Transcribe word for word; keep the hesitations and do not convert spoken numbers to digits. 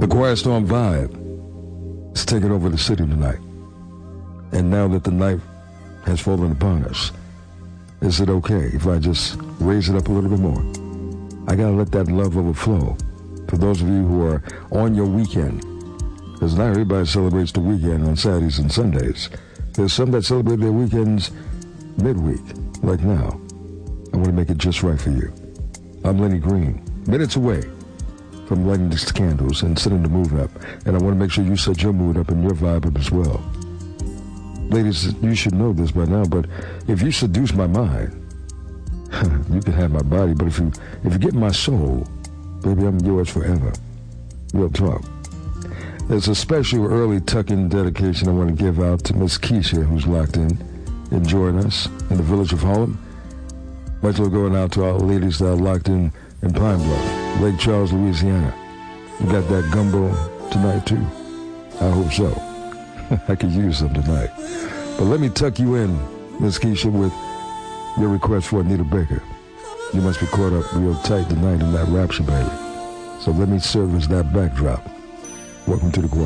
The Quiet Storm vibe is taking over the city tonight. And now that the night has fallen upon us, is it okay if I just raise it up a little bit more? I gotta let that love overflow. For those of you who are on your weekend, because not everybody celebrates the weekend on Saturdays and Sundays. There's some that celebrate their weekends midweek, like now. I want to make it just right for you. I'm Lenny Green, minutes away from lighting these candles and setting the mood up. And I want to make sure you set your mood up and your vibe up as well. Ladies, you should know this by now, but if you seduce my mind, you can have my body, but if you if you get my soul, baby, I'm yours forever. Real talk. There's a special early tuck-in dedication I want to give out to Miss Keisha, who's locked in, enjoying us in the village of Harlem. Much love going out to our ladies that are locked in in Pine Bluff, Lake Charles, Louisiana. You got that gumbo tonight, too? I hope so. I could use some tonight. But let me tuck you in, Miss Keisha, with your request for Anita Baker. You must be caught up real tight tonight in that rapture, baby. So let me serve as that backdrop. Welcome to the Quiet.